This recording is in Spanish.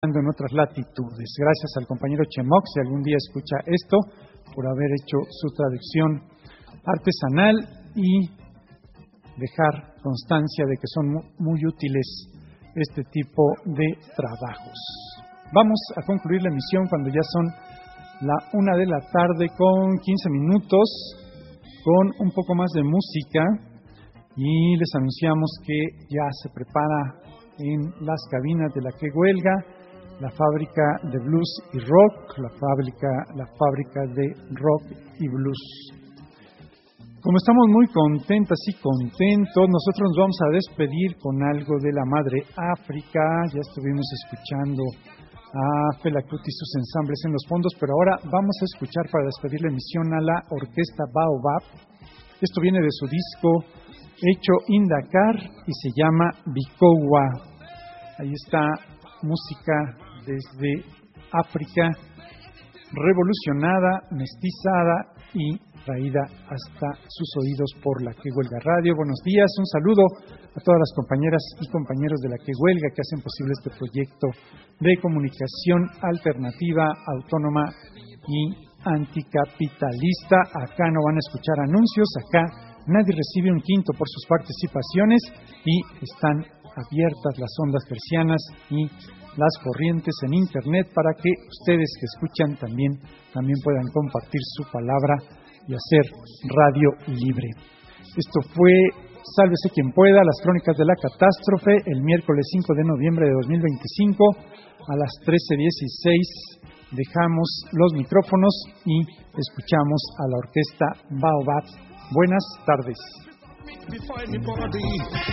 en otras latitudes. Gracias al compañero Chemoc, si algún día escucha esto, por haber hecho su traducción artesanal y dejar constancia de que son muy útiles este tipo de trabajos. Vamos a concluir la emisión cuando ya son la 1 de la tarde con 15 minutos, con un poco más de música, y les anunciamos que ya se prepara en las cabinas de la Que Huelga la fábrica de blues y rock, la fábrica de rock y blues. Como estamos muy contentas y contentos, nosotros nos vamos a despedir con algo de la Madre África. Ya estuvimos escuchando a Fela Kuti y sus ensambles en los fondos, pero ahora vamos a escuchar para despedir la emisión a la orquesta Baobab. Esto viene de su disco hecho in Dakar y se llama Bikowa. Ahí está música desde África, revolucionada, mestizada y traída hasta sus oídos por la Que Huelga Radio. Buenos días, un saludo a todas las compañeras y compañeros de la Que Huelga que hacen posible este proyecto de comunicación alternativa, autónoma y anticapitalista. Acá no van a escuchar anuncios, acá nadie recibe un quinto por sus participaciones y están abiertas las ondas hercianas y las corrientes en Internet para que ustedes que escuchan también puedan compartir su palabra y hacer radio libre. Esto fue Sálvese quien pueda, las crónicas de la catástrofe, el miércoles 5 de noviembre de 2025 a las 13:16. Dejamos los micrófonos y escuchamos a la orquesta Baobab. Buenas tardes.